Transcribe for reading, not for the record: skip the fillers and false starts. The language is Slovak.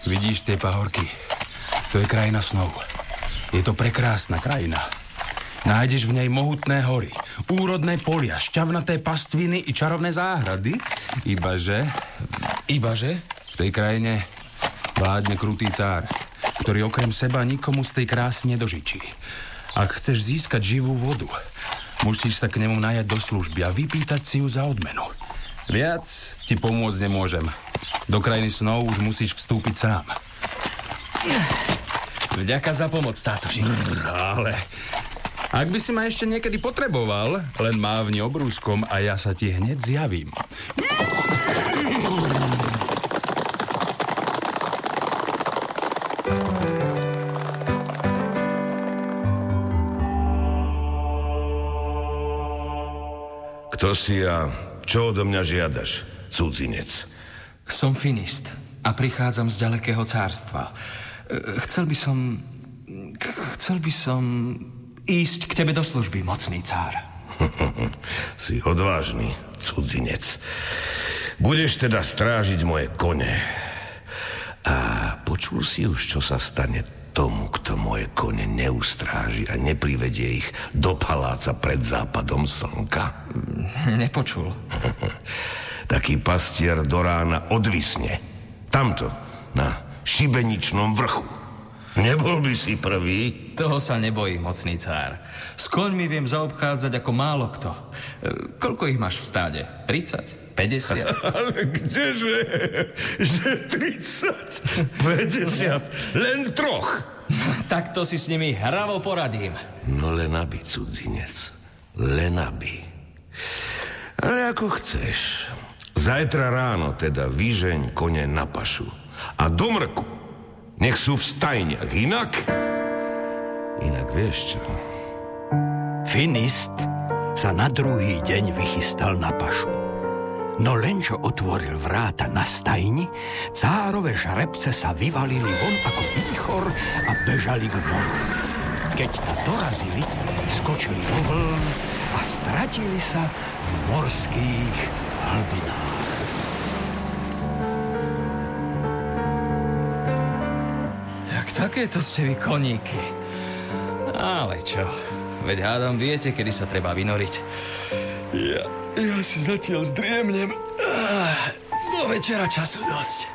Vidíš tie pahorky? To je krajina snov. Je to prekrásna krajina. Nájdeš v nej mohutné hory, úrodné polia, šťavnaté pastviny i čarovné záhrady. Ibaže v tej krajine vládne krutý cár, ktorý okrem seba nikomu z tej krásy nedožičí. Ak chceš získať živú vodu, musíš sa k nemu najať do služby a vypýtať si ju za odmenu. Viac ti pomôcť nemôžem. Do krajiny snov už musíš vstúpiť sám. Vďaka za pomoc, tátoši. Ale ak by si ma ešte niekedy potreboval, len mávni obrúskom a ja sa ti hneď zjavím. Kto si a čo odo mňa žiadaš, cudzinec? Som finist a prichádzam z ďalekého cárstva. Chcel by som ísť k tebe do služby, mocný cár. Si odvážny, cudzinec. Budeš teda strážiť moje kone. A počul si už, čo sa stane tomu, kto moje kone neustráži a neprivedie ich do paláca pred západom slnka? Nepočul. Taký pastier do rána odvisne. Tamto, na šibeničnom vrchu. Nebol by si prvý? Toho sa nebojím, mocný cár. S koňmi viem zaobchádzať ako málo kto. Koľko ich máš v stáde? 30? 50? Ale kdeže? Že 30? 50? Len troch? Tak to si s nimi hravo poradím. No len aby, cudzinec. Len aby. Ale ako chceš. Zajtra ráno teda vyžeň kone na pašu. A do mrku nech sú v stajniach. Inak vieš čo? Finist sa na druhý deň vychystal na pašu. No len čo otvoril vráta na stajni, cárove žrebce sa vyvalili von ako výchor a bežali k moru. Keď ta dorazili, skočili do vln a stratili sa v morských hlbinách. Takéto ste vy koníky. Ale čo? Veď hádam viete, kedy sa treba vynoriť. Ja si zatiaľ zdriemnem. Do večera času dosť.